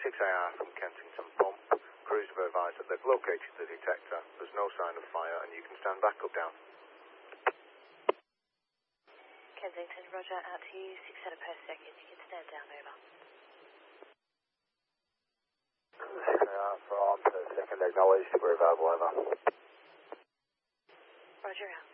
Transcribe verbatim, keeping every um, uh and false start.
six A R from Kensington Pump. Crews have advised that they've located the detector. There's no sign of fire and you can stand back up down. Kensington, roger, out to you, six hundred per second. You can stand down, over. six A R from per second, acknowledged. We're available, over. Roger, out.